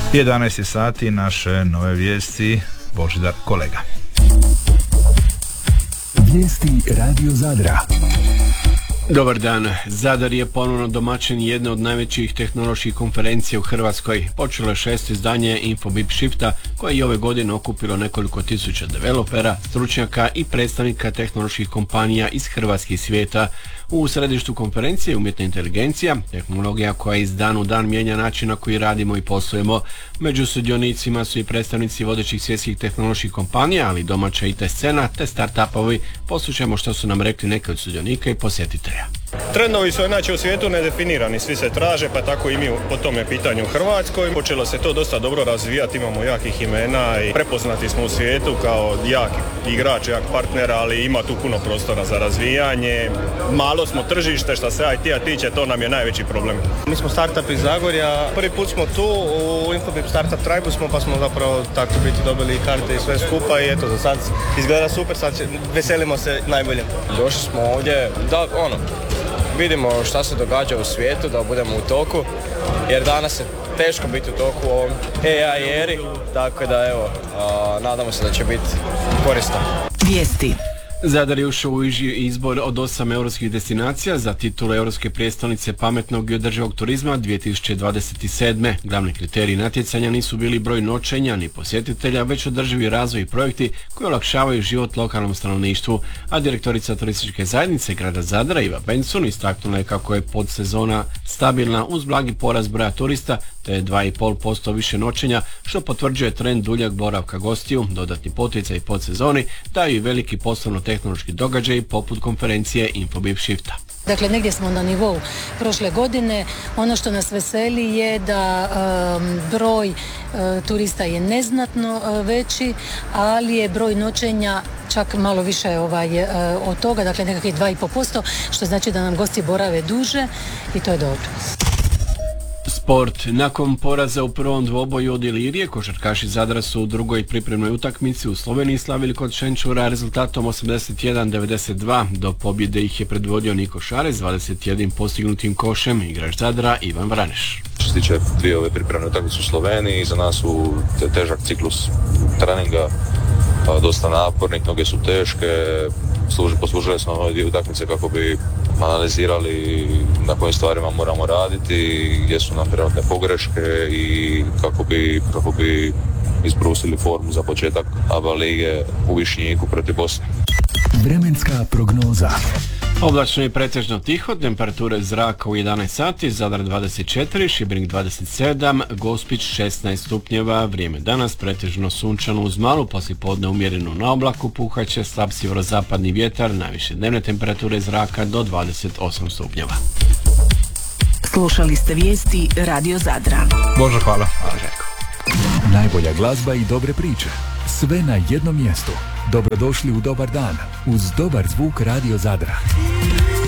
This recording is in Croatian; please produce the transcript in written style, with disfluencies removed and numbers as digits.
11 sati, naše nove vijesti, Božidar kolega. Vijesti Radio Zadra. Dobar dan. Zadar je ponovno domaćin jedne od najvećih tehnoloških konferencija u Hrvatskoj. Počelo je 6. izdanje Infobip Shifta, koje je ove godine okupilo nekoliko tisuća developera, stručnjaka i predstavnika tehnoloških kompanija iz Hrvatske i svijeta. U središtu konferencije umjetna inteligencija, tehnologija koja iz dan u dan mijenja način na koji radimo i poslujemo. Među sudionicima su i predstavnici vodećih svjetskih tehnoloških kompanija, ali domaća IT scena te start-upovi. Poslušajmo što su nam rekli neki od sudionika i posjetitelja. Trendovi su inače u svijetu nedefinirani, svi se traže, pa tako i mi po tome pitanju u Hrvatskoj. Počelo se to dosta dobro razvijati, imamo jakih imena i prepoznati smo u svijetu kao jak igrač, jak partner, ali ima tu puno prostora za razvijanje. Malo smo tržište, što se IT-a tiče, to nam je najveći problem. Mi smo startup iz Zagorja, prvi put smo tu u Infobip Startup Tribe smo, pa smo zapravo tako biti dobili karte i sve skupa i eto, za sad izgleda super, sad veselimo se najbolje. Došli smo ovdje da vidimo šta se događa u svijetu, da budemo u toku, jer danas je teško biti u toku u ovom AI eri, tako da evo, nadamo se da će biti korisno. Vijesti. Zadar je ušao u izbor od 8 europskih destinacija za titulu Europske prijestolnice pametnog i održivog turizma 2027. Glavni kriteriji natjecanja nisu bili broj noćenja ni posjetitelja, već održivi razvoj i projekti koji olakšavaju život lokalnom stanovništvu, a direktorica turističke zajednice grada Zadra Iva Benson istaknula je kako je podsezona stabilna uz blagi porast broja turista te 2,5% više noćenja, što potvrđuje trend duljeg boravka gostiju. Dodatni poticaj podsezoni daju i veliki poslovno-tehnološki događaj poput konferencije Infobip Shifta. Dakle, negdje smo na nivou prošle godine. Ono što nas veseli je da broj turista je neznatno veći, ali je broj noćenja čak malo više od toga, dakle nekakvih 2,5%, što znači da nam gosti borave duže i to je dobro. Sport. Nakon poraza u prvom dvoboju od Ilirije, košarkaši Zadra su u drugoj pripremnoj utakmici u Sloveniji slavili kod Šenčura rezultatom 81-92. Do pobjede ih je predvodio Niko Šarez 21 postignutim košem, igrač Zadra Ivan Vraneš. Što se tiče dvije ove pripremne utakmice u Sloveniji, za nas su težak ciklus treninga, dosta napornih, noge su teške, poslužili smo ove dvije utakmice kako bi analizirali na kojim stvarima moramo raditi, gdje su nam vjerojatne pogreške i kako bi izbrusili formu za početak ABA lige u Višnjiku protiv Bosne. Vremenska prognoza. Oblačno i pretežno tiho, temperature zraka u 11 sati, Zadar 24, Šibenik 27, Gospić 16 stupnjeva, vrijeme danas pretežno sunčano uz malu poslijepodne umjereno na oblaku, puhaće slab sjeverozapadni vjetar, najviše dnevne temperature zraka do 28 stupnjeva. Slušali ste vijesti Radio Zadra. Bože, hvala. Najbolja glazba i dobre priče. Sve na jednom mjestu. Dobrodošli u dobar dan uz dobar zvuk Radio Zadra.